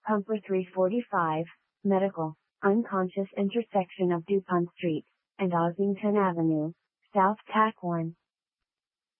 Pumper 345, Medical, unconscious intersection of DuPont Street and Ossington Avenue, South Tack 1.